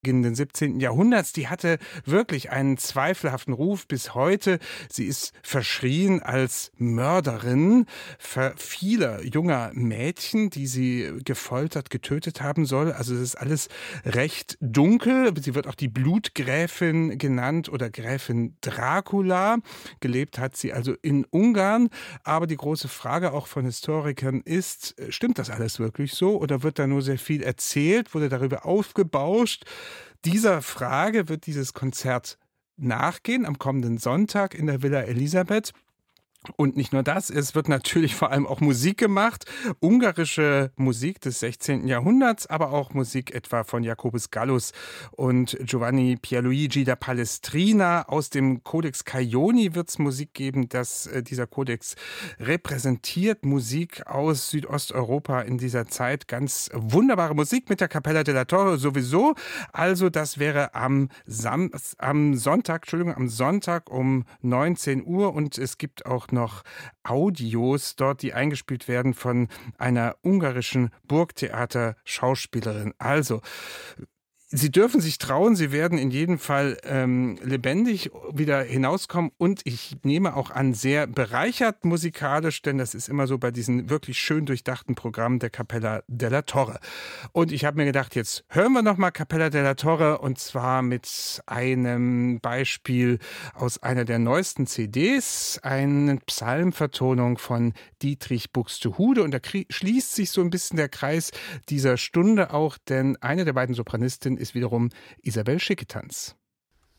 des 17. Jahrhunderts, die hatte wirklich einen zweifelhaften Ruf bis heute. Sie ist verschrien als Mörderin vieler junger Mädchen, die sie gefoltert, getötet haben soll. Also es ist alles recht dunkel. Sie wird auch die Blutgräfin genannt oder Gräfin Dracula. Gelebt hat sie also in Ungarn. Aber die große Frage auch von Historikern ist, stimmt das alles wirklich so oder wird da nur sehr viel erzählt, wurde darüber aufgebauscht? Dieser Frage wird dieses Konzert nachgehen am kommenden Sonntag in der Villa Elisabeth. Und nicht nur das, es wird natürlich vor allem auch Musik gemacht, ungarische Musik des 16. Jahrhunderts, aber auch Musik etwa von Jacobus Gallus und Giovanni Pierluigi da Palestrina. Aus dem Codex Caioni wird es Musik geben, dieser Codex repräsentiert Musik aus Südosteuropa in dieser Zeit. Ganz wunderbare Musik mit der Cappella della Torre sowieso. Also das wäre am Sonntag um 19 Uhr und es gibt auch noch Audios dort, die eingespielt werden von einer ungarischen Burgtheater-Schauspielerin. Also, Sie dürfen sich trauen, Sie werden in jedem Fall lebendig wieder hinauskommen und ich nehme auch an, sehr bereichert musikalisch, denn das ist immer so bei diesen wirklich schön durchdachten Programmen der Cappella della Torre. Und ich habe mir gedacht, jetzt hören wir nochmal Cappella della Torre und zwar mit einem Beispiel aus einer der neuesten CDs, eine Psalmvertonung von Dietrich Buxtehude und da schließt sich so ein bisschen der Kreis dieser Stunde auch, denn eine der beiden Sopranistinnen ist wiederum Isabel Schicketanz.